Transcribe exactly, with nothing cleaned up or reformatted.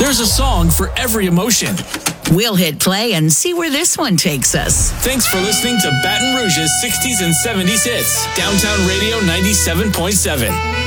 There's a song for every emotion. We'll hit play and see where this one takes us. Thanks for listening to Baton Rouge's sixties and seventies hits. Downtown Radio ninety-seven point seven.